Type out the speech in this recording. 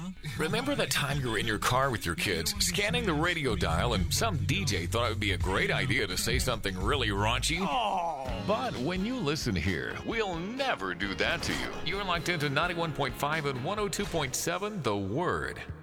Remember that time you were in your car with your kids, scanning the radio dial, and some DJ thought it would be a great idea to say something really raunchy? But when you listen here, we'll never do that to you. You're locked into 91.5 and 102.7 The Word.